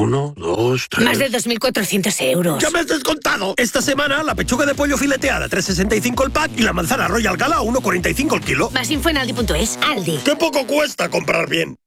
1, 2, 3... Más de 2.400 euros. ¡Ya me has descontado! Esta semana la pechuga de pollo fileteada 3,65 el pack y la manzana Royal Gala 1,45 el kilo. Más info en Aldi.es. Aldi. ¡Qué poco cuesta comprar bien!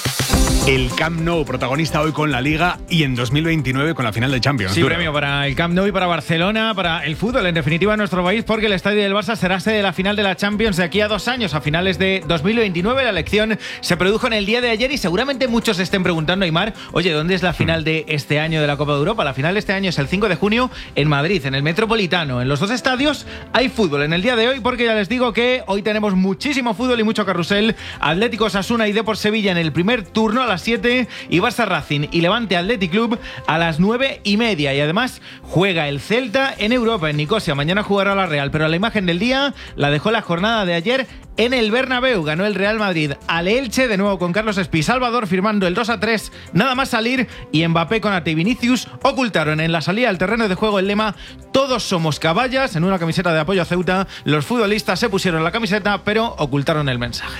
El Camp Nou, protagonista hoy con la Liga y en 2029 con la final de Champions. Sí, premio para el Camp Nou y para Barcelona, para el fútbol, en definitiva, en nuestro país, porque el estadio del Barça será sede de la final de la Champions de aquí a 2 años, a finales de 2029. La elección se produjo en el día de ayer y seguramente muchos estén preguntando, Aimar, oye, ¿dónde es la final de este año de la Copa de Europa? La final de este año es el 5 de junio en Madrid, en el Metropolitano. En los 2 estadios hay fútbol en el día de hoy, porque ya les digo que hoy tenemos muchísimo fútbol y mucho carrusel. Atlético Osasuna y Depor Sevilla en el primer turno a las 7 y Barça Racing y Levante Athletic Club a las 9:30. Y además juega el Celta en Europa, en Nicosia. Mañana jugará la Real, pero la imagen del día la dejó la jornada de ayer en el Bernabéu. Ganó el Real Madrid al Elche, de nuevo con Carlos Espí Salvador firmando el 2-3 nada más salir, y Mbappé, Konaté y Vinicius ocultaron en la salida al terreno de juego el lema "Todos somos caballas". En una camiseta de apoyo a Ceuta, los futbolistas se pusieron la camiseta pero ocultaron el mensaje.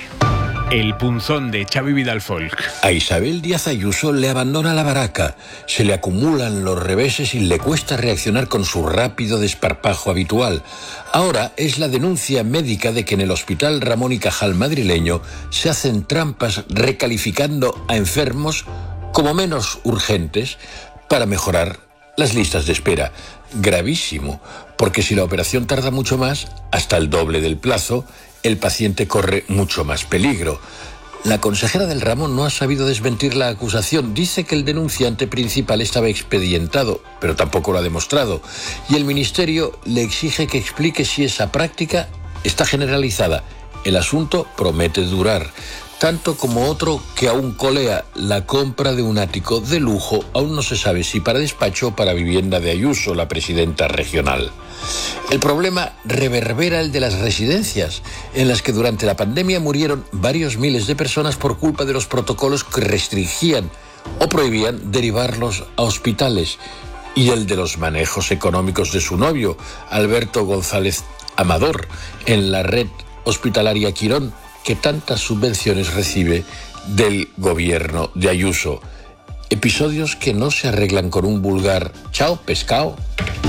El punzón de Xavi Vidal-Folk. A Isabel Díaz Ayuso le abandona la baraca, se le acumulan los reveses y le cuesta reaccionar con su rápido desparpajo habitual. Ahora es la denuncia médica de que en el Hospital Ramón y Cajal madrileño se hacen trampas recalificando a enfermos como menos urgentes para mejorar las listas de espera. Gravísimo, porque si la operación tarda mucho más, hasta el doble del plazo, el paciente corre mucho más peligro. La consejera del Ramón no ha sabido desmentir la acusación. Dice que el denunciante principal estaba expedientado, pero tampoco lo ha demostrado. Y el ministerio le exige que explique si esa práctica está generalizada. El asunto promete durar. Tanto como otro que aún colea, la compra de un ático de lujo. Aún no se sabe si para despacho o para vivienda de Ayuso, la presidenta regional. El problema reverbera el de las residencias, en las que durante la pandemia murieron varios miles de personas por culpa de los protocolos que restringían o prohibían derivarlos a hospitales, y el de los manejos económicos de su novio, Alberto González Amador, en la red hospitalaria Quirón, que tantas subvenciones recibe del gobierno de Ayuso. Episodios que no se arreglan con un vulgar "chao, pescado".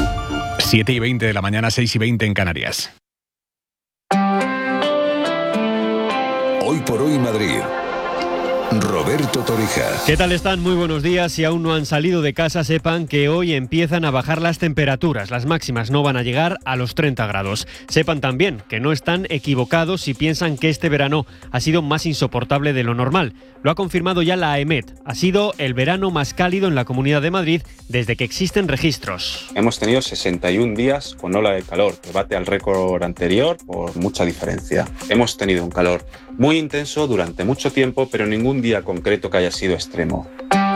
7:20 de la mañana, 6:20 en Canarias. Hoy por hoy Madrid. Roberto Torija. ¿Qué tal están? Muy buenos días. Si aún no han salido de casa, sepan que hoy empiezan a bajar las temperaturas. Las máximas no van a llegar a los 30 grados. Sepan también que no están equivocados si piensan que este verano ha sido más insoportable de lo normal. Lo ha confirmado ya la AEMET. Ha sido el verano más cálido en la Comunidad de Madrid desde que existen registros. Hemos tenido 61 días con ola de calor, que bate al récord anterior por mucha diferencia. Hemos tenido un calor muy intenso durante mucho tiempo, pero ningún día concreto que haya sido extremo.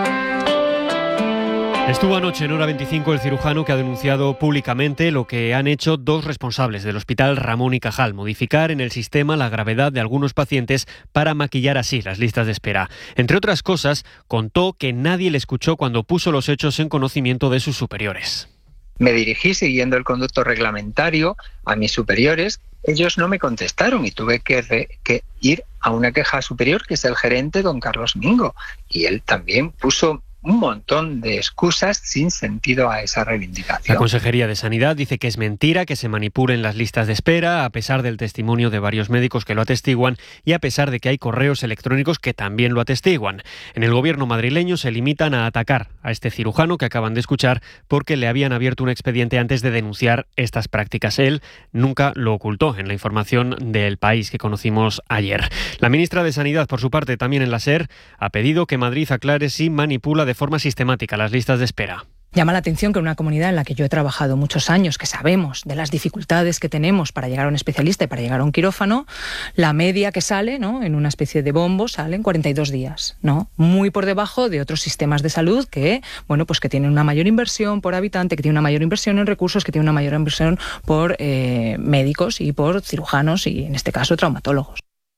Estuvo anoche en Hora 25 el cirujano que ha denunciado públicamente lo que han hecho 2 responsables del Hospital Ramón y Cajal: modificar en el sistema la gravedad de algunos pacientes para maquillar así las listas de espera. Entre otras cosas, contó que nadie le escuchó cuando puso los hechos en conocimiento de sus superiores. Me dirigí siguiendo el conducto reglamentario a mis superiores. Ellos no me contestaron y tuve que ir a una queja superior, que es el gerente, don Carlos Mingo. Y él también puso un montón de excusas sin sentido a esa reivindicación. La Consejería de Sanidad dice que es mentira que se manipulen las listas de espera, a pesar del testimonio de varios médicos que lo atestiguan y a pesar de que hay correos electrónicos que también lo atestiguan. En el gobierno madrileño se limitan a atacar a este cirujano que acaban de escuchar porque le habían abierto un expediente antes de denunciar estas prácticas. Él nunca lo ocultó en la información del País que conocimos ayer. La ministra de Sanidad, por su parte, también en la SER, ha pedido que Madrid aclare si manipula de forma sistemática las listas de espera. Llama la atención que en una comunidad en la que yo he trabajado muchos años, que sabemos de las dificultades que tenemos para llegar a un especialista y para llegar a un quirófano, la media que sale, ¿no?, en una especie de bombo, salen 42 días, ¿no? Muy por debajo de otros sistemas de salud que, bueno, pues que tienen una mayor inversión por habitante, que tienen una mayor inversión en recursos, que tienen una mayor inversión por médicos y por cirujanos y, en este caso, traumatólogos.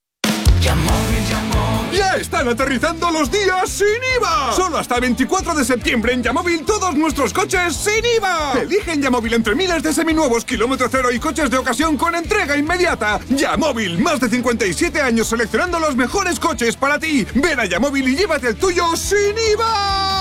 ¡Ya están aterrizando los días sin IVA! Solo hasta el 24 de septiembre en Yamóvil todos nuestros coches sin IVA. Elige en Yamóvil entre miles de seminuevos, kilómetro cero y coches de ocasión con entrega inmediata. Yamóvil, más de 57 años seleccionando los mejores coches para ti. Ven a Yamóvil y llévate el tuyo sin IVA.